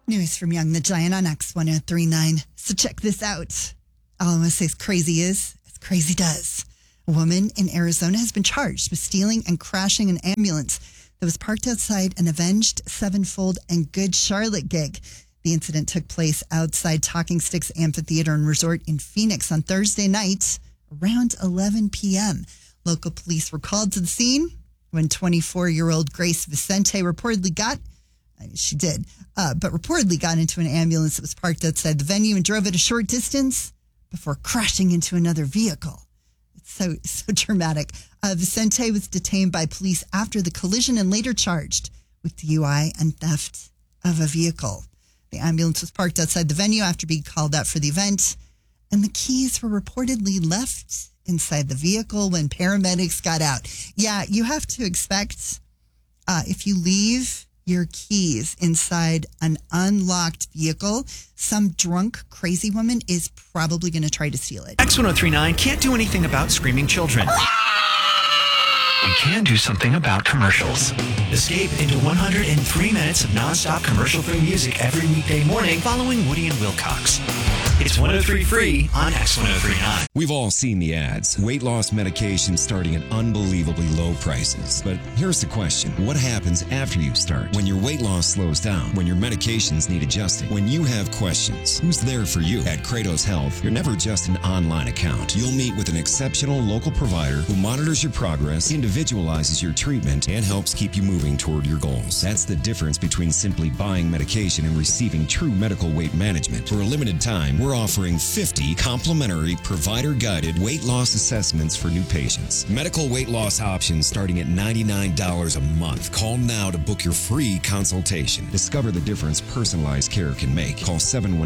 News from Young the Giant on X1039. So check this out. All I'm going to say is crazy is as crazy does. A woman in Arizona has been charged with stealing and crashing an ambulance that was parked outside an Avenged Sevenfold and Good Charlotte gig. The incident took place outside Talking Sticks Amphitheater and Resort in Phoenix on Thursday night around 11 p.m. Local police were called to the scene when 24-year-old Grace Vicente reportedly got into an ambulance that was parked outside the venue and drove it a short distance before crashing into another vehicle. It's so dramatic. Vicente was detained by police after the collision and later charged with DUI and theft of a vehicle. The ambulance was parked outside the venue after being called out for the event, and the keys were reportedly left inside the vehicle when paramedics got out. Yeah, you have to expect if you leave your keys inside an unlocked vehicle, some drunk, crazy woman is probably going to try to steal it. X1039 can't do anything about screaming children. We can do something about commercials. Escape into 103 minutes of nonstop commercial-free music every weekday morning following Woody and Wilcox. It's 103 free on X1039. We've all seen the ads. Weight loss medication starting at unbelievably low prices. But here's the question. What happens after you start? When your weight loss slows down? When your medications need adjusting? When you have questions? Who's there for you? At Kratos Health, you're never just an online account. You'll meet with an exceptional local provider who monitors your progress, individualizes your treatment, and helps keep you moving toward your goals. That's the difference between simply buying medication and receiving true medical weight management. For a limited time, we're offering 50 complimentary provider-guided weight loss assessments for new patients. Medical weight loss options starting at $99 a month. Call now to book your free consultation. Discover the difference personalized care can make. Call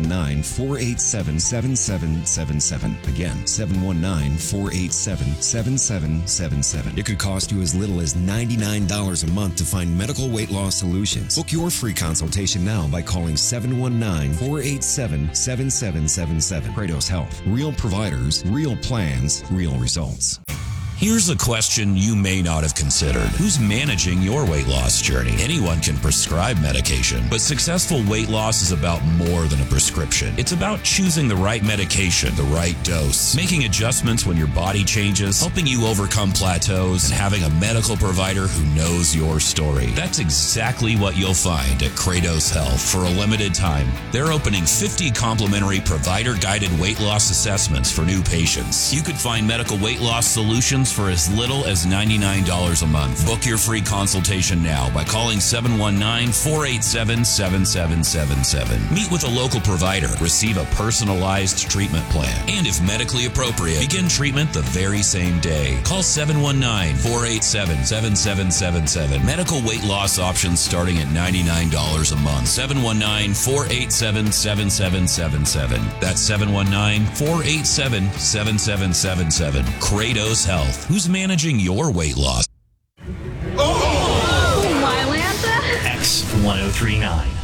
719-487-7777. Again, 719-487-7777. It could cost you as little as $99 a month to find medical weight loss solutions. Book your free consultation now by calling 719-487-7777. Kratos Health. Real providers, real plans, real results. Here's a question you may not have considered. Who's managing your weight loss journey? Anyone can prescribe medication, but successful weight loss is about more than a prescription. It's about choosing the right medication, the right dose, making adjustments when your body changes, helping you overcome plateaus, and having a medical provider who knows your story. That's exactly what you'll find at Kratos Health. For a limited time, they're opening 50 complimentary provider-guided weight loss assessments for new patients. You could find medical weight loss solutions for as little as $99 a month. Book your free consultation now by calling 719-487-7777. Meet with a local provider. Receive a personalized treatment plan. And if medically appropriate, begin treatment the very same day. Call 719-487-7777. Medical weight loss options starting at $99 a month. 719-487-7777. That's 719-487-7777. Kratos Health. Who's managing your weight loss? Oh, Mylanta? X1039.